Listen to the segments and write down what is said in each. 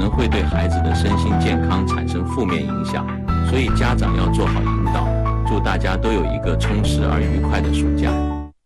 能会对孩子的身心健康产生负面影响，所以家长要做好引导。祝大家都有一个充实而愉快的暑假。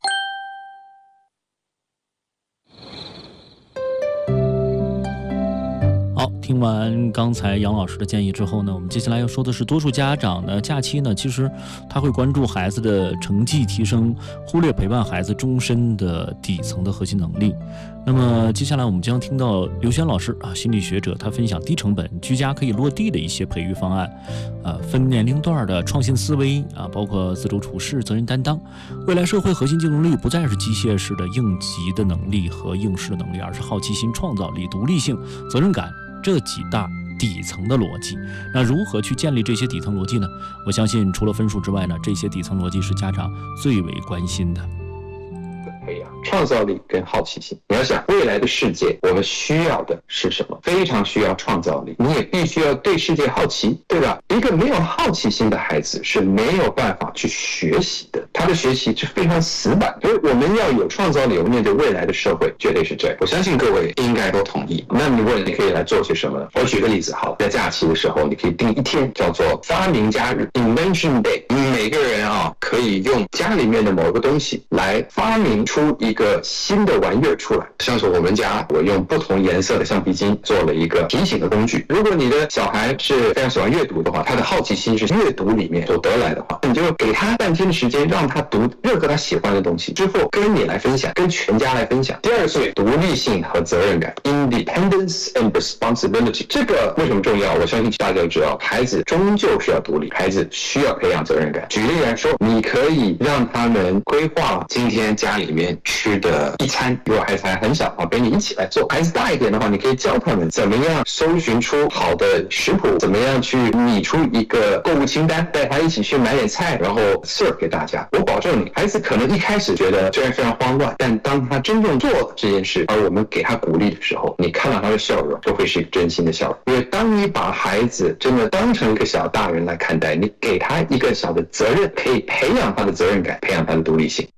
好，听完刚才杨老师的建议之后呢，我们接下来要说的是，多数家长呢假期呢，其实他会关注孩子的成绩提升，忽略陪伴孩子终身的底层的核心能力。那么接下来我们将听到刘轩老师心理学者，他分享低成本、居家可以落地的一些培育方案，分年龄段的创新思维包括自主处事、责任担当。未来社会核心竞争力不再是机械式的应急的能力和应试的能力，而是好奇心、创造力、独立性、责任感这几大底层的逻辑。那如何去建立这些底层逻辑呢？我相信除了分数之外呢，这些底层逻辑是家长最为关心的。 培养创造力跟好奇心。你要想未来的世界，我们需要的是什么？非常需要创造力，你也必须要对世界好奇，对吧？一个没有好奇心的孩子是没有办法去学习的，他的学习是非常死板。所以我们要有创造力，我们面对未来的社会绝对是这样。我相信各位应该都同意。那你问你可以来做些什么呢？我举个例子好了，在假期的时候，你可以定一天叫做发明家日 （Invention Day）。你每个人可以用家里面的某个东西来发明出一个新的玩意儿出来。像是我们家，我用不同颜色的橡皮筋做了一个提醒的工具。如果你的小孩是非常喜欢阅读的话，他的好奇心是阅读里面所得来的话，你就给他半天的时间，让他读任何他喜欢的东西，之后跟你来分享，跟全家来分享。第二是独立性和责任感 （Independence and Responsibility）。这个为什么重要？我相信大家都知道，孩子终究是要独立，孩子需要培养责任感。举例来说，你可以让他们规划今天家里面吃的一餐，如果孩子还很小陪你一起来做。孩子大一点的话，你可以教他们怎么样搜寻出好的食谱，怎么样去拟出一个购物清单，带他一起去买点菜，然后 serve 给大家。我保证你，孩子可能一开始觉得虽然非常慌乱，但当他真正做了这件事，而我们给他鼓励的时候，你看到他的笑容，就会是真心的笑容。因为当你把孩子真的当成一个小大人来看待，你给他一个小的责任，可以培养他的责任感，培养他的独立性。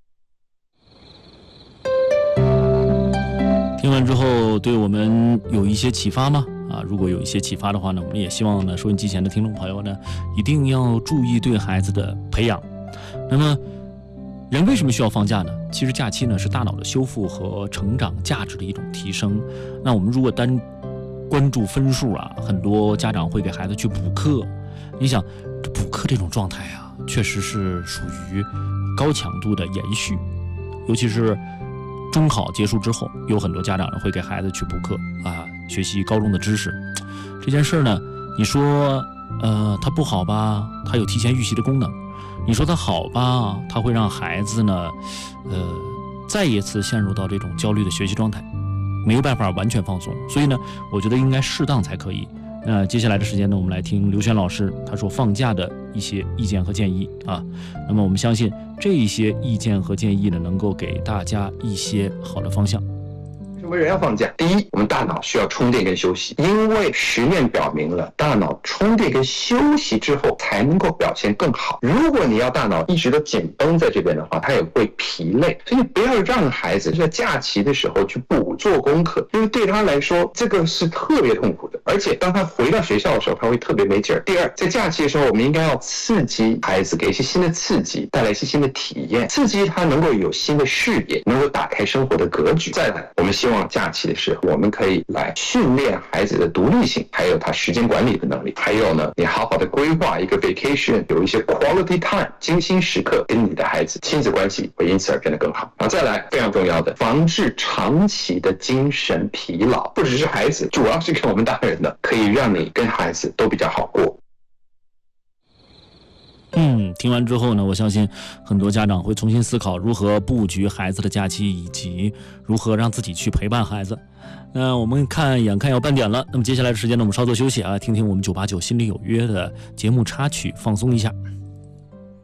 听完之后对我们有一些启发吗？如果有一些启发的话呢，我们也希望呢收音机前的听众朋友呢一定要注意对孩子的培养。那么人为什么需要放假呢？其实假期呢是大脑的修复和成长价值的一种提升。那我们如果单关注分数很多家长会给孩子去补课。你想补课这种状态确实是属于高强度的延续，尤其是中考结束之后，有很多家长呢会给孩子去补课学习高中的知识。这件事呢，你说它不好吧，它有提前预习的功能；你说它好吧，它会让孩子呢再一次陷入到这种焦虑的学习状态，没有办法完全放松。所以呢，我觉得应该适当才可以。那接下来的时间呢，我们来听刘轩老师他说放假的一些意见和建议那么我们相信这一些意见和建议呢，能够给大家一些好的方向。 什么人要放假？第一，我们大脑需要充电跟休息，因为实验表明了，大脑充电跟休息之后才能够表现更好。如果你要大脑一直都紧绷在这边的话，他也会疲累。所以不要让孩子在假期的时候去补做功课，因为对他来说这个是特别痛苦的，而且当他回到学校的时候，他会特别没劲儿。第二，在假期的时候，我们应该要刺激孩子，给一些新的刺激，带来一些新的体验，刺激他能够有新的视野，能够打开生活的格局。再来，我们希望假期的时候，我们可以来训练孩子的独立性，还有他时间管理的能力。还有呢，你好好的规划一个 vacation， 有一些 quality time， 精心时刻跟你的孩子，亲子关系会因此而变得更好。然后再来，非常重要的，防治长期的精神疲劳，不只是孩子，主要是跟我们大人的，可以让你跟孩子都比较好过。 听完之后呢，我相信很多家长会重新思考如何布局孩子的假期，以及如何让自己去陪伴孩子。那我们眼看要半点了，那么接下来的时间呢，我们稍作休息听听我们989心里有约的节目插曲，放松一下。